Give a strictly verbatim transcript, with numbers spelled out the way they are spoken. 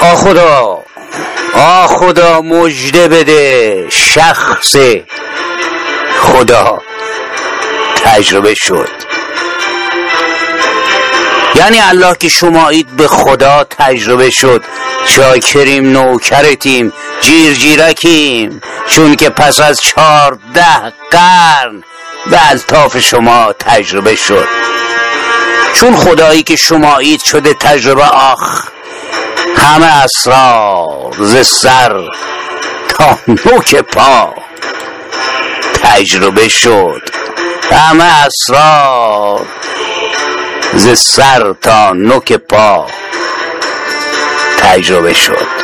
آ خدا، آ خدا مژده بده، شخص خدا تجربه شد. یعنی الله که شمایید به خدا تجربه شد. چاکریم، نوکرتیم، جیر جیرکیم، چون که پس از چارده قرن به الطاف شما تجربه شد. چون خدایی که شمایید شده تجربه. آخ، همه اسرار ز سر تا نوک پا تجربه شد. همه اسرار ز سر تا نوک پا تجربه شد.